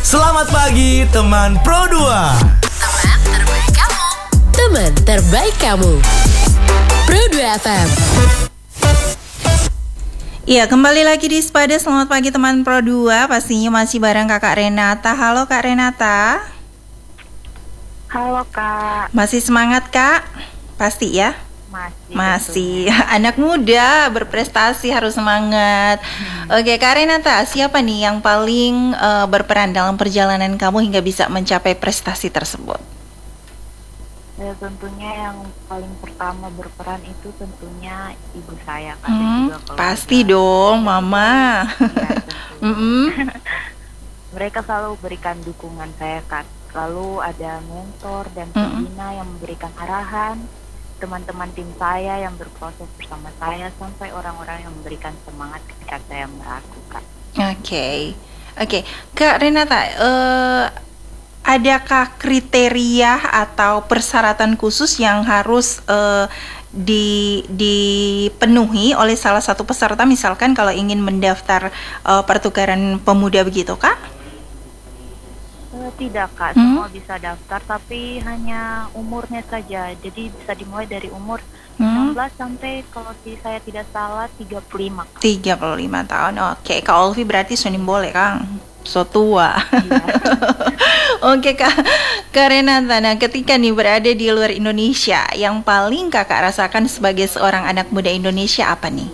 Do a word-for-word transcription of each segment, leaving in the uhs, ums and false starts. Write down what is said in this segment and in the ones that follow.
Selamat pagi teman Pro dua. Teman terbaik kamu. Teman terbaik kamu. Pro dua F M. Iya, kembali lagi di Spada. Selamat pagi teman Pro dua. Pastinya masih bareng Kakak Renata. Halo Kak Renata. Halo Kak. Masih semangat Kak? Pasti ya? Masih. Masih. Anak muda berprestasi harus semangat. hmm. Oke Kak Renata, siapa nih yang paling uh, berperan dalam perjalanan kamu hingga bisa mencapai prestasi tersebut? Ya, tentunya yang paling pertama berperan itu tentunya ibu saya Kak. hmm, Dan juga keluarga. Pasti dong Mama. Ya, mereka selalu berikan dukungan saya Kak. Lalu ada mentor dan pembina yang memberikan arahan, teman-teman tim saya yang berproses bersama saya, sampai orang-orang yang memberikan semangat ketika saya meragu Kak. Oke, okay. Oke, okay. Kak Renata, uh, adakah kriteria atau persyaratan khusus yang harus uh, di, dipenuhi oleh salah satu peserta, misalkan kalau ingin mendaftar uh, pertukaran pemuda begitu Kak? Tidak Kak, hmm? semua bisa daftar, tapi hanya umurnya saja. Jadi bisa dimulai dari umur hmm? enam belas sampai, kalau saya tidak salah, tiga puluh lima Kak. tiga puluh lima tahun, oke. Kak Olvi berarti sudah boleh Kang? So tua. Iya. Oke Kak, Kak Renata, nah ketika nih berada di luar Indonesia, yang paling Kakak rasakan sebagai seorang anak muda Indonesia apa nih?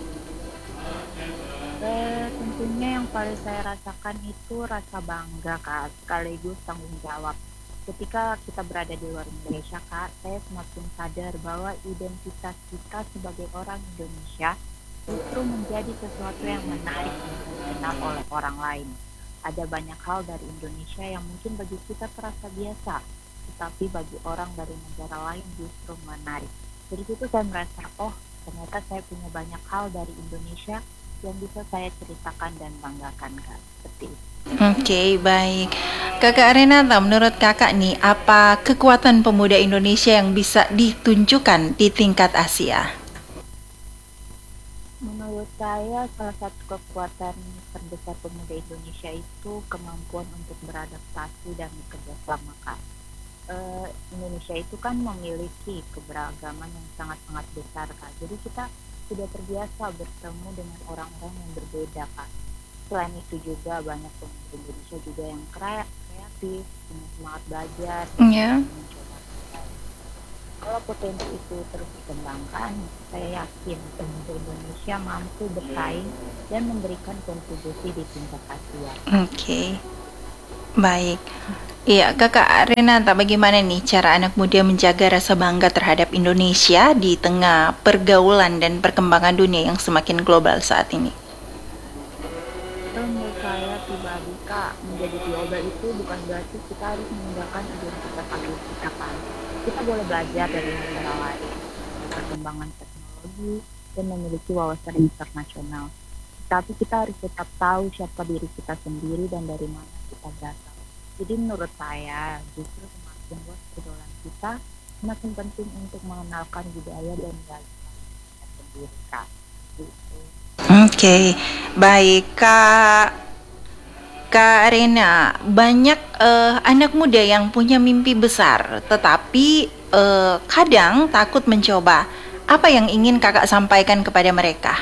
Paling saya rasakan itu rasa bangga Kak, sekaligus tanggung jawab. Ketika kita berada di luar Indonesia Kak, saya semakin sadar bahwa identitas kita sebagai orang Indonesia justru menjadi sesuatu yang menarik untuk dikenal oleh orang lain. Ada banyak hal dari Indonesia yang mungkin bagi kita terasa biasa, tetapi bagi orang dari negara lain justru menarik. Dari situ saya merasa, oh ternyata saya punya banyak hal dari Indonesia yang bisa saya ceritakan dan banggakan Kak, seperti itu. Oke, okay, baik. Kakak Renata, menurut Kakak nih, apa kekuatan pemuda Indonesia yang bisa ditunjukkan di tingkat Asia? Menurut saya, salah satu kekuatan terbesar pemuda Indonesia itu kemampuan untuk beradaptasi dan bekerja sama Kak. Uh, Indonesia itu kan memiliki keberagaman yang sangat-sangat besar Kak. Jadi kita sudah terbiasa bertemu dengan orang-orang yang berbeda Kak. Selain itu juga banyak pemuda Indonesia juga yang kreatif, punya semangat belajar, yeah. mencoba. Kalau potensi itu terus dikembangkan, saya yakin pemuda Indonesia mampu bersaing dan memberikan kontribusi di tingkat Asia. Oke, okay. Baik. Iya, Kakak Renata, bagaimana nih cara anak muda menjaga rasa bangga terhadap Indonesia di tengah pergaulan dan perkembangan dunia yang semakin global saat ini? Menurut saya pribadi Kak, menjadi global itu bukan berarti kita harus meninggalkan identitas asli kita kan. Kita boleh belajar dari negara lain, perkembangan teknologi, dan memiliki wawasan internasional. Tapi kita harus tetap tahu siapa diri kita sendiri dan dari mana kita berasal. Jadi menurut saya justru semakin luas pergaulan kita, semakin penting untuk mengenalkan budaya dan budaya kita sendiri Kak. Gitu. Oke, okay. Baik Kak. Kak Rena, banyak uh, anak muda yang punya mimpi besar, tetapi uh, kadang takut mencoba. Apa yang ingin Kakak sampaikan kepada mereka?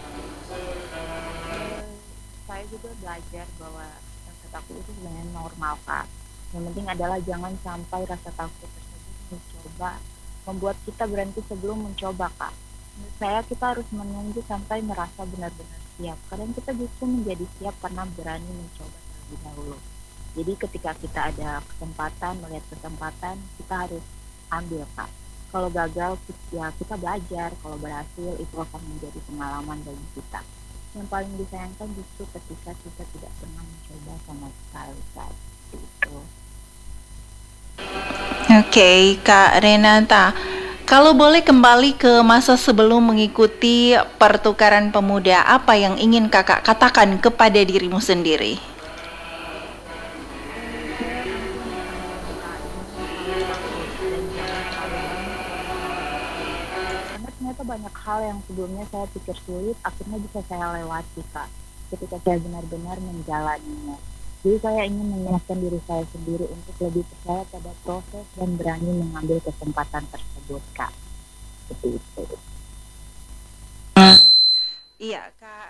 Saya juga belajar bahwa rasa takut itu sebenarnya normal Kak. Yang penting adalah jangan sampai rasa takut tersebut mencoba membuat kita berhenti sebelum mencoba Kak. Menurut saya kita harus menunggu sampai merasa benar-benar siap. Kadang kita justru menjadi siap karena berani mencoba terlebih dahulu. Jadi ketika kita ada kesempatan, melihat kesempatan, kita harus ambil Kak. Kalau gagal ya kita belajar, kalau berhasil itu akan menjadi pengalaman bagi kita. Yang paling disayangkan justru ketika kita tidak pernah mencoba sama sekali Kak. Gitu. Oke, okay, Kak Renata, kalau boleh kembali ke masa sebelum mengikuti pertukaran pemuda, apa yang ingin Kakak katakan kepada dirimu sendiri? Karena ternyata banyak hal yang sebelumnya saya pikir sulit, akhirnya bisa saya lewati Kak. Ketika saya benar-benar menjalaninya. Jadi saya ingin mengingatkan diri saya sendiri untuk lebih percaya pada proses dan berani mengambil kesempatan tersebut, Kak. Seperti itu. Iya, Kak